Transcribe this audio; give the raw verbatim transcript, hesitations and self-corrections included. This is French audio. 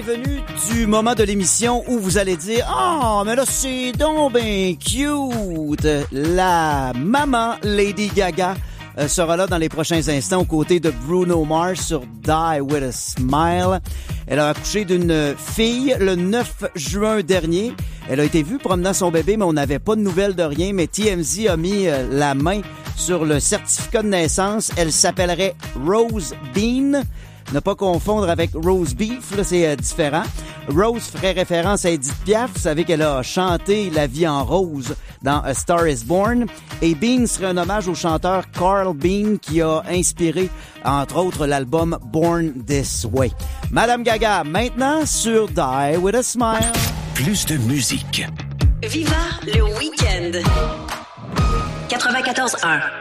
Bienvenue du moment de l'émission où vous allez dire « Ah, oh, mais là, c'est donc ben cute! » La maman Lady Gaga euh, sera là dans les prochains instants aux côtés de Bruno Mars sur Die With A Smile. Elle a accouché d'une fille le neuf juin dernier. Elle a été vue promenant son bébé, mais on n'avait pas de nouvelles de rien. Mais T M Z a mis euh, la main sur le certificat de naissance. Elle s'appellerait Rose Bean. Ne pas confondre avec Rose Beef, là, c'est euh, différent. Rose ferait référence à Edith Piaf. Vous savez qu'elle a chanté La vie en rose dans A Star is Born. Et Bean serait un hommage au chanteur Carl Bean qui a inspiré, entre autres, l'album Born This Way. Madame Gaga, maintenant sur Die With A Smile. Plus de musique. Viva le week-end. quatre-vingt-quatorze un.